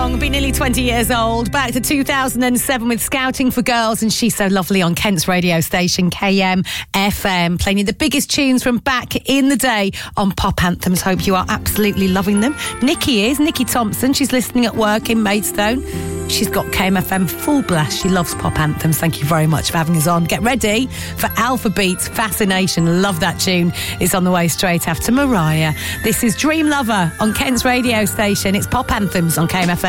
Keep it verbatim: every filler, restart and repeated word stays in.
song, be nearly twenty years old, back to two thousand seven with Scouting for Girls, and She's So Lovely on Kent's radio station, K M F M, playing you the biggest tunes from back in the day on Pop Anthems. Hope you are absolutely loving them. Nikki is, Nikki Thompson, she's listening at work in Maidstone. She's got K M F M full blast. She loves Pop Anthems. Thank you very much for having us on. Get ready for Alpha Beats, Fascination. Love that tune. It's on the way straight after Mariah. This is Dream Lover on Kent's radio station. It's Pop Anthems on K M F M.